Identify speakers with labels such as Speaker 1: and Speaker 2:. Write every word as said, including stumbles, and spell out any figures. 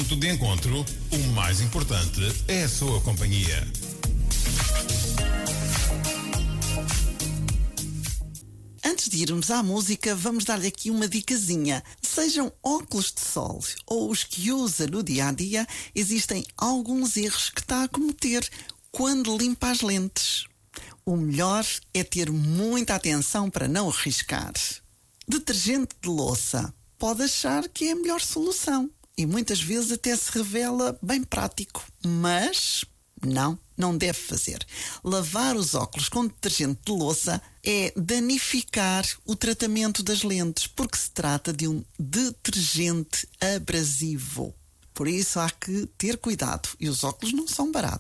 Speaker 1: ponto de encontro, o mais importante é a sua companhia.
Speaker 2: Antes de irmos à música, vamos dar-lhe aqui uma dicasinha. Sejam óculos de sol ou os que usa no dia-a-dia, existem alguns erros que está a cometer quando limpa as lentes. O melhor é ter muita atenção para não arriscar. Detergente de louça pode achar que é a melhor solução e muitas vezes até se revela bem prático, mas não, não deve fazer. Lavar os óculos com detergente de louça é danificar o tratamento das lentes, porque se trata de um detergente abrasivo. Por isso há que ter cuidado e os óculos não são baratos.